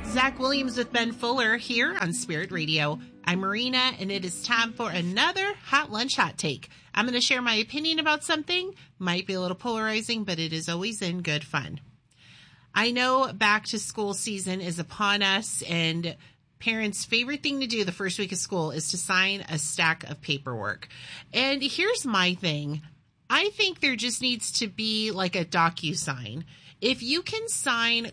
Zach Williams with Ben Fuller here on Spirit Radio. I'm Marina, and it is time for another Hot Lunch Hot Take. I'm going to share my opinion about something. Might be a little polarizing, but it is always in good fun. I know back to school season is upon us, and parents' favorite thing to do the first week of school is to sign a stack of paperwork. And here's my thing. I think there just needs to be like a DocuSign. If you can sign